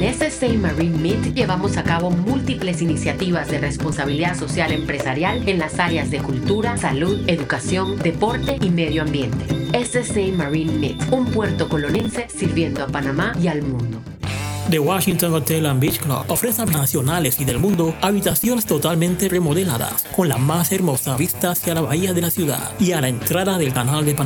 En SSA Marine Meet llevamos a cabo múltiples iniciativas de responsabilidad social empresarial en las áreas de cultura, salud, educación, deporte y medio ambiente. SSA Marine Meet, un puerto colonense sirviendo a Panamá y al mundo. The Washington Hotel and Beach Club ofrece a nacionales y del mundo habitaciones totalmente remodeladas con la más hermosa vista hacia la bahía de la ciudad y a la entrada del canal de Panamá.